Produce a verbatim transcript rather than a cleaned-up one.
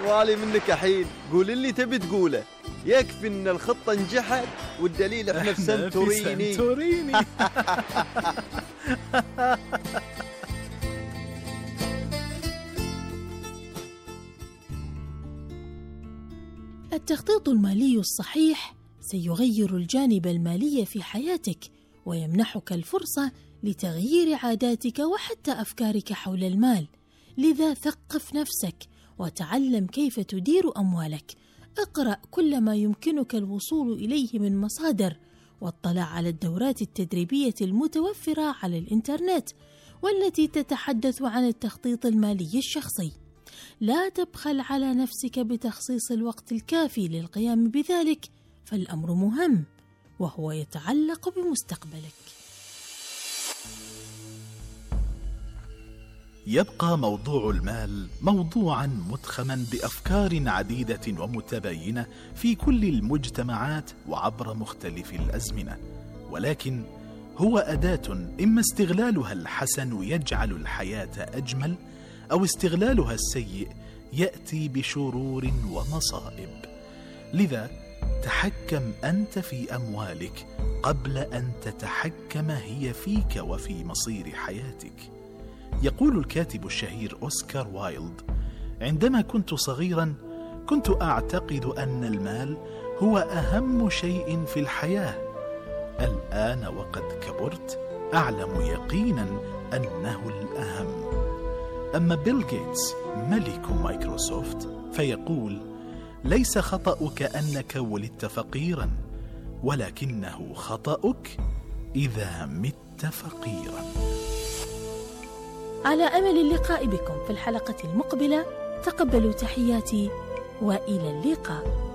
والي منك الحين، قول اللي تبي تقوله، يكفي ان الخطة نجحت والدليل احنا في سنتوريني. سنتوريني. التخطيط المالي الصحيح سيغير الجانب المالي في حياتك ويمنحك الفرصة لتغيير عاداتك وحتى أفكارك حول المال. لذا ثقف نفسك وتعلم كيف تدير أموالك. اقرأ كل ما يمكنك الوصول إليه من مصادر، واطلع على الدورات التدريبية المتوفرة على الإنترنت والتي تتحدث عن التخطيط المالي الشخصي. لا تبخل على نفسك بتخصيص الوقت الكافي للقيام بذلك، فالأمر مهم وهو يتعلق بمستقبلك. يبقى موضوع المال موضوعا متخما بأفكار عديدة ومتباينة في كل المجتمعات وعبر مختلف الأزمنة، ولكن هو أداة إما استغلالها الحسن يجعل الحياة أجمل، أو استغلالها السيء يأتي بشرور ومصائب. لذا تحكم أنت في أموالك قبل أن تتحكم هي فيك وفي مصير حياتك. يقول الكاتب الشهير أوسكار وايلد: عندما كنت صغيرا كنت أعتقد أن المال هو أهم شيء في الحياة. الآن وقد كبرت أعلم يقينا أنه الأهم. أما بيل جيتس ملك مايكروسوفت فيقول: ليس خطأك أنك ولدت فقيرا، ولكنه خطأك إذا مت فقيرا. على أمل اللقاء بكم في الحلقة المقبلة. تقبلوا تحياتي وإلى اللقاء.